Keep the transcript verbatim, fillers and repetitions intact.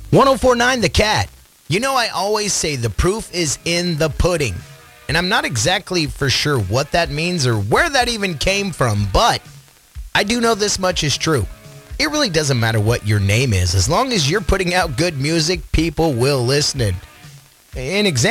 one oh four point nine The Cat. You know, I always say the proof is in the pudding. And I'm not exactly for sure what that means or where that even came from, but I do know this much is true. It really doesn't matter what your name is. As long as you're putting out good music, people will listen. An example.